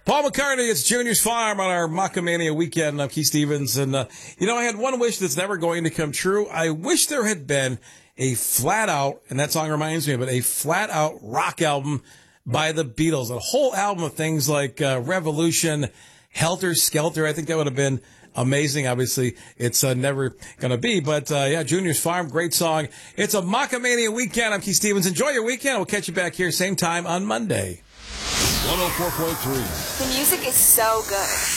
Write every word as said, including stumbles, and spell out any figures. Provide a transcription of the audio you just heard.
Paul McCartney, it's Junior's Farm on our Macamania weekend. I'm Keith Stevens. And, uh, you know, I had one wish that's never going to come true. I wish there had been a flat out, and that song reminds me of it, a flat out rock album by the Beatles. A whole album of things like uh, Revolution, Helter Skelter. I think that would have been amazing. Obviously, it's uh, never going to be. But, uh, yeah, Junior's Farm, great song. It's a Macamania weekend. I'm Keith Stevens. Enjoy your weekend. We'll catch you back here same time on Monday. one oh four point three. The music is so good.